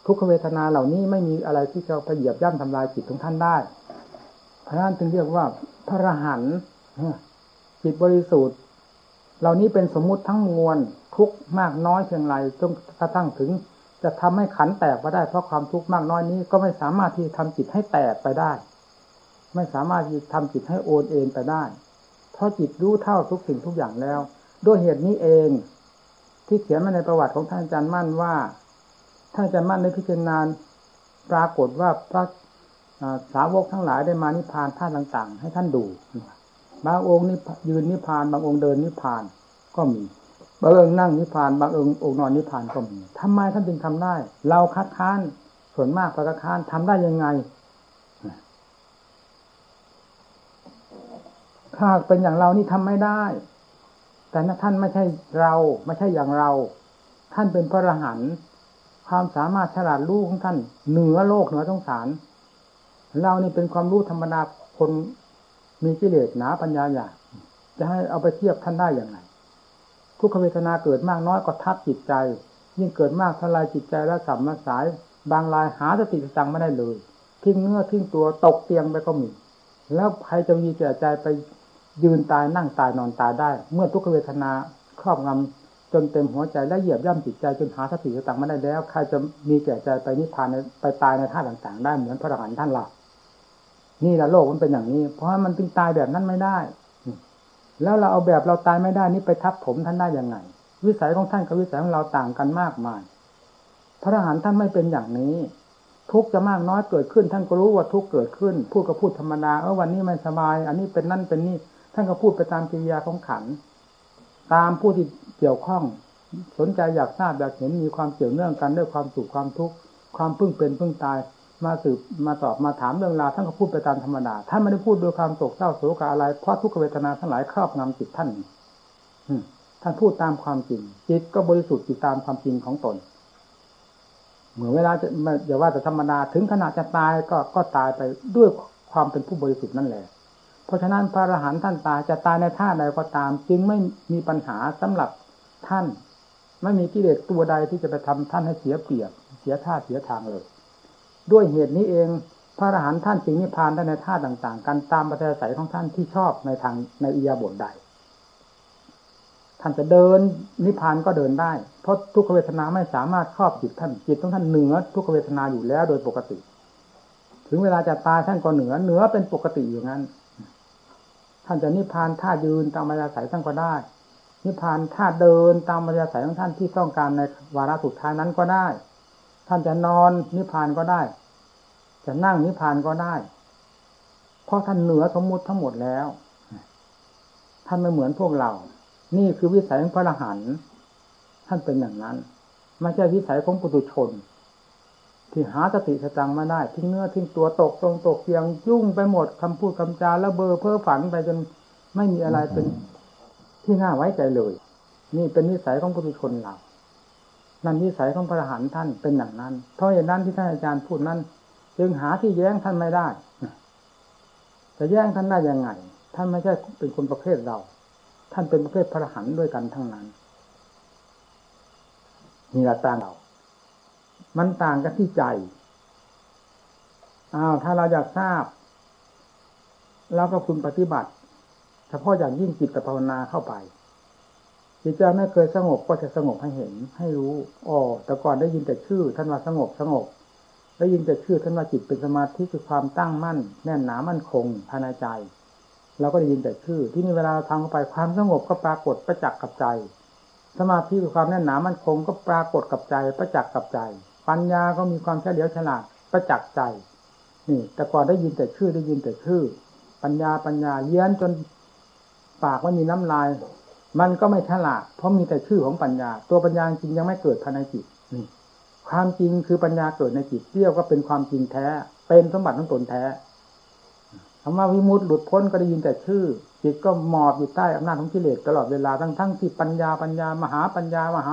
ทุกขเวทนาเหล่านี้ไม่มีอะไรที่จะไปเหยียบย่ำทำลายจิตของท่านได้เพราะฉะนั้นจึงเรียกว่าพระอรหันต์จิตบริสุทธิ์เหล่านี้เป็นสมมุติทั้งมวลทุกข์มากน้อยเพียงไรจนกระทั่งถึงจะทำให้ขันแตกไปได้เพราะความทุกข์มากน้อยนี้ก็ไม่สามารถที่จะทำจิตให้แตกไปได้ไม่สามารถที่จะทำจิตให้โอนเอ็นไปได้เพราะจิตรู้เท่าทุกสิ่งทุกอย่างแล้วด้วยเหตุนี้เองที่เขียนมาในประวัติของท่านอาจารย์มั่นว่าท่านอาจารย์มั่นได้พิจารณาปรากฏว่าพระสาวกทั้งหลายได้มานิพพานท่าต่างๆให้ท่านดูบางองค์นี่ยืนนิพพานบางองค์เดินนิพพานก็มีบางองค์นั่งนิพพานบางองค์นอนนิพพานก็มีทำไมท่านจึงทำได้เราคัดค้านส่วนมากคัดค้านทำได้ยังไงถ้าเป็นอย่างเรานี่ทำไม่ได้แต่ท่านไม่ใช่เราไม่ใช่อย่างเราท่านเป็นพระอรหันต์ความสามารถฉลาดรู้ของท่านเหนือโลกเหนือสงสารเรานี่เป็นความรู้ธรรมดาคนมีกิเลสหนาปัญญาหยาบจะให้เอาไปเทียบท่านได้อย่างไรทุกขเวทนาเกิดมากน้อยก็ทับจิตใจยิ่งเกิดมากทลายจิตใจและสัมมาสายบางรายหาสติสตังไม่ได้เลยทิ้งเนื้อทิ้งตัวตกเตียงไปก็มีแล้วใครจะมีแก่ใจไปยืนตายนั่งตายนอนตายได้เมื่อทุกขเวทนาครอบงำจนเต็มหัวใจและเหยียบย่ำจิตใจจนหาสติสตังไม่ได้แล้วใครจะมีแก่ใจไปนิพพานไปตายในท่าต่างๆได้เหมือนพระอรหันต์ท่านหลักนี่แหละโลกมันเป็นอย่างนี้เพราะมันจึงตายแบบนั้นไม่ได้แล้วเราเอาแบบเราตายไม่ได้นี่ไปทับถมท่านได้ยังไงวิสัยของท่านกับวิสัยของเราต่างกันมากมายพระอรหันต์ท่านไม่เป็นอย่างนี้ทุกข์จะมากน้อยเกิดขึ้นท่านก็รู้ว่าทุกข์เกิดขึ้นพูดก็พูดธรรมดาวันนี้ไม่สบายอันนี้เป็นนั่นเป็นนี่ท่านก็พูดไปตามกิริยาของขันธ์ตามผู้ที่เกี่ยวข้องสนใจอยากทราบอยากเห็นมีความเกี่ยวเนื่องกันด้วยความสุขความทุกข์ความพึ่งเป็นพึ่งตายมาสืบมาตอบมาถามเรื่องราวท่านก็พูดไปตามธรรมดาท่านไม่ได้พูดด้วยความโศกเศร้าโศกอะไรเพราะทุกขเวทนาทั้งหลายครอบงำจิตท่านท่านพูดตามความจริงจิตก็บริสุทธิ์อยู่ตามความจริงของตนเหมือนเวลาจะอย่าว่าแต่ธรรมดาถึงขนาดจะตายก็ตายไปด้วยความเป็นผู้บริสุทธิ์นั่นแหละเพราะฉะนั้นพระอรหันต์ท่านตายจะตายในท่าใดก็ตามจึงไม่มีปัญหาสำหรับท่านไม่มีกิเลสตัวใดที่จะไปทำท่านให้เสียเปรียบเสียท่าเสียทางเลยด้วยเหตุนี้เองพระอรหันต์ท่านจึงนิพพานได้ในท่าต่างๆกันตามปัจจัยของท่านที่ชอบในทางในอิริยาบถใดท่านจะเดินนิพพานก็เดินได้เพราะทุกขเวทนาไม่สามารถครอบจิตท่านจิตของท่านเหนือทุกขเวทนาอยู่แล้วโดยปกติถึงเวลาจะตายท่านก็เหนือเป็นปกติอย่างนั้นท่านจะนิพพานท่ายืนตามอัธยาศัยท่านก็ได้นิพพานท่าเดินตามอัธยาศัยของท่านที่ต้องการในวาระสุดท้ายนั้นก็ได้ท่านจะนอนนิพพานก็ได้จะนั่งนิพพานก็ได้เพราะท่านเหนือสมมุติทั้งหมดแล้วท่านไม่เหมือนพวกเรานี่คือวิสัยของพระอรหันต์ท่านเป็นอย่างนั้นไม่ใช่วิสัยของปุถุชนที่หาสติสตังไม่ได้ทิ้งเนื้อทิ้งตัวตกตรงตกเพียงยุ่งไปหมดคำพูดคำจาแล้วเบ้อเพ้อฝันไปจนไม่มีอะไรเป็นที่น่าไว้ใจเลยนี่เป็นนิสัยของปุถุชนเรานั่นนิสัยของพระอรหันต์ท่านเป็นอย่างนั้นเพราะอย่างนั้นที่ท่านอาจารย์พูดนั้นจึงหาที่แย้งท่านไม่ได้จะแย้งท่านได้ยังไงท่านไม่ใช่เป็นคนประเภทเราท่านเป็นประเภทพระอรหันต์ด้วยกันทั้งนั้นนี่ละต่างเรามันต่างกันที่ใจถ้าเราอยากทราบเราก็พึงปฏิบัติเฉพาะอย่างยิ่งจิตภาวนาเข้าไปจิตใจไม่เคยสงบก็จะสงบให้เห็นให้รู้แต่ก่อนได้ยินแต่ชื่อท่านว่าสงบได้ยินแต่ชื่อท่านว่าจิตเป็นสมาธิคือความตั้งมั่นแน่นหนามั่นคงภายในใจเราก็ได้ยินแต่ชื่อที่นี่เวลาเราทำเข้าไปความสงบก็ปรากฏประจักษ์กับใจสมาธิคือความแน่นหนามั่นคงก็ปรากฏกับใจประจักษ์กับใจปัญญาก็มีความเฉลียวฉลาดประจักษ์ใจนี่แต่ก่อนได้ยินแต่ชื่อปัญญาเยี้ยนจนปากไม่มีน้ำลายมันก็ไม่ฉลาดเพราะมีแต่ชื่อของปัญญาตัวปัญญาจริงยังไม่เกิดภายในจิตนี่ความจริงคือปัญญาเกิดในจิตเรียกว่าเป็นความจริงแท้เป็นสมบัติของตนแท้คำว่าวิมุตติหลุดพ้นก็ได้ยินแต่ชื่อจิตก็หมอบอยู่ใต้อำนาจของกิเลสตลอดเวลาทั้งที่ปัญญามหาปัญญามหา